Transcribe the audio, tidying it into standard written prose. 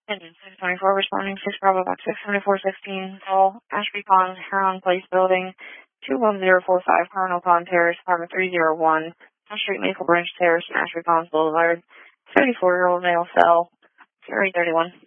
Engine 624 responding 6 Bravo box 67416 call Ashby Pond, Huron Place Building 21045 Cardinal Pond Terrace, apartment 301, South Street, Maple Branch Terrace, Ashby Ponds Boulevard. 34-year-old male cell, 331.